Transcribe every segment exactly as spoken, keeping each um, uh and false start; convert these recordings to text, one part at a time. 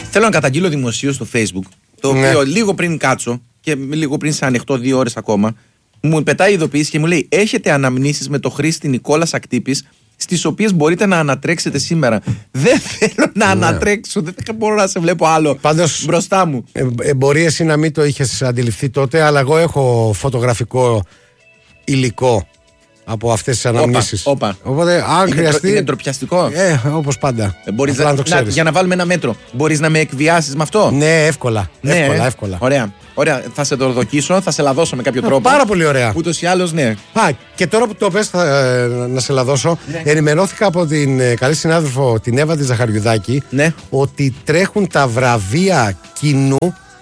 Θέλω να καταγγείλω δημοσίως στο Facebook, το Ναι. οποίο λίγο πριν κάτσω και λίγο πριν σε ανοιχτό δύο ώρες ακόμα, μου πετάει ειδοποίηση και μου λέει: έχετε αναμνήσεις με το χρήστη Νικόλα Ακτύπης, στις οποίες μπορείτε να ανατρέξετε σήμερα. Δεν θέλω να Ναι. ανατρέξω, δεν μπορώ να σε βλέπω άλλο Πάντως, μπροστά μου. Ε, ε, μπορεί εσύ να μην το είχες αντιληφθεί τότε, αλλά εγώ έχω φωτογραφικό υλικό από αυτές τις αναμνήσεις. όπα. Οπότε, αν Είναι, χρειαστεί. είναι ντροπιαστικό. Ε, όπως πάντα. Ε, μπορείς Απλά να, να το να, ξέρεις. για να βάλουμε ένα μέτρο. Μπορείς να με εκβιάσεις με αυτό. Ναι, εύκολα. Ναι, εύκολα, ε. εύκολα. Ωραία. Ωραία. Θα σε δορδοκίσω, θα σε λαδώσω με κάποιο τρόπο. Πάρα πολύ ωραία. Ούτως ή άλλως, ναι. Α, και τώρα που το πες, θα, ε, να σε λαδώσω. Ναι. Ενημερώθηκα από την ε, καλή συνάδελφο την Εύα τη Ζαχαριουδάκη Ναι. ότι τρέχουν τα βραβεία κοινού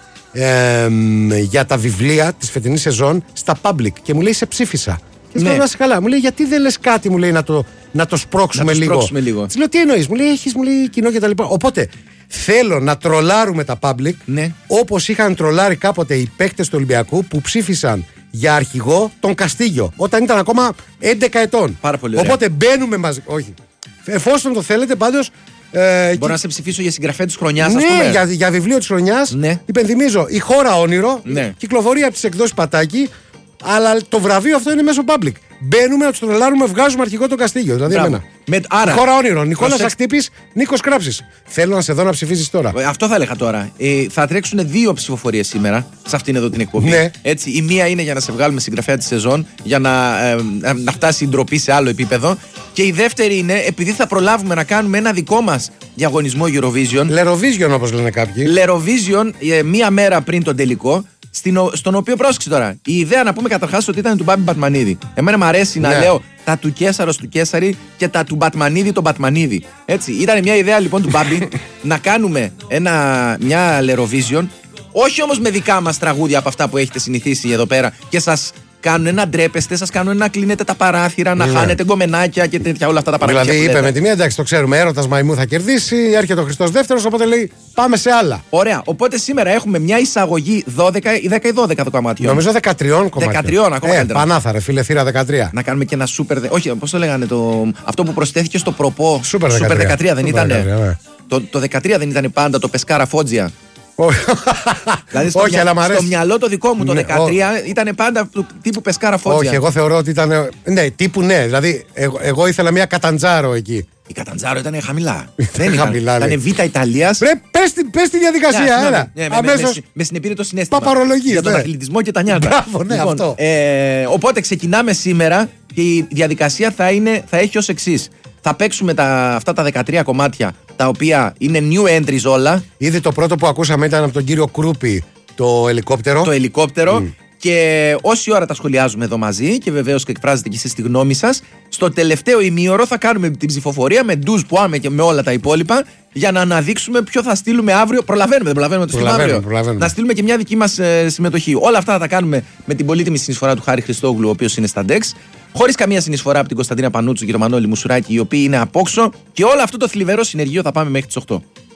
ε, μ, για τα βιβλία της φετινής σεζόν στα public. Και μου λέει, σε ψήφισα. Και Ναι. ναι. να είσαι καλά. Μου λέει, γιατί δεν λες κάτι, μου λέει, να το, να το σπρώξουμε Να το λίγο. σπρώξουμε λίγο. Της λέω, τι εννοείς, μου λέει, έχεις, μου λέει, κοινό και τα λοιπά. Οπότε θέλω να τρολάρουμε τα public, Ναι. όπως είχαν τρολάρει κάποτε οι παίκτες του Ολυμπιακού που ψήφισαν για αρχηγό τον Καστίγιο όταν ήταν ακόμα έντεκα ετών. Πάρα πολύ ωραία. Οπότε μπαίνουμε μαζί. Όχι. Εφόσον το θέλετε, πάντως. Ε, Μπορώ να σε ψηφίσω για συγγραφέα της χρονιάς, ας ναι, πούμε. για, για βιβλίο της χρονιάς. Ναι. Υπενθυμίζω, η χώρα όνειρο. Ναι. Κυκλοφορεί από τις εκδόσεις Πατάκη. Αλλά το βραβείο αυτό είναι μέσω public. Μπαίνουμε να του τρολάρουμε, βγάζουμε αρχηγό τον Καστίγιο. Δηλαδή Μπράβο. εμένα. Με- άρα, η χώρα όνειρο. Νικόλας προσέξ- Ακτύπης, Νίκος Κράψης. Θέλω να σε δω να ψηφίσεις τώρα. Ε, Αυτό θα έλεγα τώρα. Ε, θα τρέξουν δύο ψηφοφορίες σήμερα σε αυτήν εδώ την εκπομπή. Ναι. Έτσι, η μία είναι για να σε βγάλουμε συγγραφέα τη σεζόν, για να, ε, ε, να φτάσει η ντροπή σε άλλο επίπεδο. Και η δεύτερη είναι, επειδή θα προλάβουμε να κάνουμε ένα δικό μας διαγωνισμό Eurovision, Λεροβίζιον, όπως λένε κάποιοι. Lerovision, ε, μία μέρα πριν τον τελικό, στην ο- στον οποίο πρόσεξε τώρα. Η ιδέα να πούμε καταρχάς ότι ήταν του Μπάμπη Μπατμανίδη. Εμένα μου αρέσει να Ναι. λέω τα του Κέσαρος του Κέσαρη και τα του Μπατμανίδη τον Μπατμανίδη. Έτσι. Ήταν μια ιδέα λοιπόν του Μπάμπη να κάνουμε ένα, μια Lerovision, όχι όμως με δικά μας τραγούδια από αυτά που έχετε συνηθίσει εδώ πέρα και σας κάνουν να ντρέπεστε, σας κάνουν να κλείνετε τα παράθυρα, να Ναι. χάνετε γκομενάκια και τέτοια όλα αυτά τα παράθυρα. Δηλαδή, που είπε λέτε. με τη μία, εντάξει, το ξέρουμε, έρωτας μαϊμού θα κερδίσει, έρχεται ο Χριστός Δεύτερος, οπότε λέει πάμε σε άλλα. Ωραία. Οπότε σήμερα έχουμε μια εισαγωγή δώδεκα ή δέκα ή δώδεκα το κομμάτι. Νομίζω δεκατρία κομμάτια. δεκατρία, ακόμα ε, καλύτερα. Πανάθαρε, φίλε, θύρα δεκατρία. Να κάνουμε και ένα σούπερ. δε- Όχι, πώς το λέγανε το. Αυτό που προσθέθηκε στο προπό. Σούπερ δεκατρία. δεκατρία δεν Σούπερ ήταν. δεκατρία, ναι. Το, το δεκατρία δεν ήταν πάντα το Πεσκάρα Φότζια. Όχι, Δηλαδή στο, όχι, μυα- αλλά μ' στο αρέσει. μυαλό το δικό μου το Ναι, δεκατρία ήταν πάντα του τύπου Πεσκάρα Φότζια. Όχι, εγώ θεωρώ ότι ήταν. Ναι, τύπου ναι. Δηλαδή, εγώ, εγώ ήθελα μια καταντζάρο εκεί. Η Καταντζάρο ήταν χαμηλά. δεν ήταν. χαμηλά, Ήταν λέει. Β' Ιταλία. Ρε, πες, τη- πες τη διαδικασία, έλα. με, με, Αμέσως. με, με συνεπήρητο συνέστημα. Παπαρολογείς, Για τον ναι. αθλητισμό και τα νιάτα. Μπράβο, ναι, αυτό. Ε, οπότε ξεκινάμε σήμερα και η διαδικασία θα, είναι, θα έχει ως εξής. Θα παίξουμε τα, αυτά τα δεκατρία κομμάτια, τα οποία είναι new entries όλα, Ήδη το πρώτο που ακούσαμε ήταν από τον κύριο Κρούπη, το ελικόπτερο. το ελικόπτερο. Και όση ώρα τα σχολιάζουμε εδώ μαζί και βεβαίως και εκφράζετε και εσείς τη γνώμη σας, στο τελευταίο ημίωρο θα κάνουμε την ψηφοφορία με ντουζ που άμε και με όλα τα υπόλοιπα για να αναδείξουμε ποιο θα στείλουμε αύριο. Προλαβαίνουμε, δεν προλαβαίνουμε να το στείλουμε Προλαβαίνουμε, αύριο. προλαβαίνουμε. Να στείλουμε και μια δική μας ε, συμμετοχή. Όλα αυτά θα τα κάνουμε με την πολύτιμη συνεισφορά του Χάρη Χριστόγλου, ο οποίος είναι στα ντεξ. Χωρίς καμία συνεισφορά από την Κωνσταντίνα Πανούτσου και τον Μανώλη Μουσουράκη, οι οποίοι είναι απόξω. Και όλο αυτό το θλιβερό συνεργείο θα πάμε μέχρι τις οκτώ.